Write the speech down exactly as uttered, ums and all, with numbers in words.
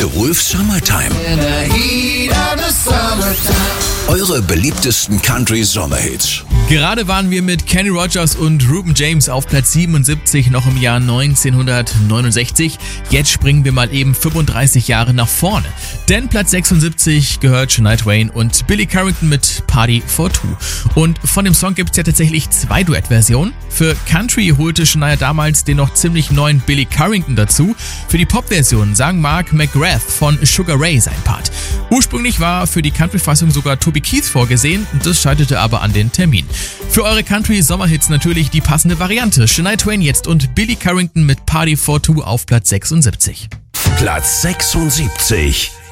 Wolf's Summertime. Eure beliebtesten Country-Sommerhits. Gerade waren wir mit Kenny Rogers und Reuben James auf Platz siebenundsiebzig noch im Jahr neunzehnhundertneunundsechzig. Jetzt springen wir mal eben fünfunddreißig Jahre nach vorne. Denn Platz sechsundsiebzig gehört Shania Twain und Billy Currington mit Party for Two. Und von dem Song gibt es ja tatsächlich zwei Duettversionen. Für Country holte Shania damals den noch ziemlich neuen Billy Currington dazu. Für die Pop-Version sang Mark McGrath von Sugar Ray sein Part. Ursprünglich war für die Country-Fassung sogar Toby Keith vorgesehen, das scheiterte aber an den Termin. Für eure Country-Sommerhits natürlich die passende Variante. Shania Twain jetzt und Billy Currington mit Party for Two auf Platz sechsundsiebzig. Platz sechsundsiebzig.